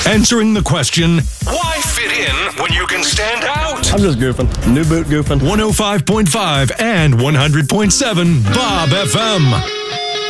Answering the question, why fit in when you can stand out? I'm just goofing. New boot goofing. 105.5 and 100.7 Bob FM.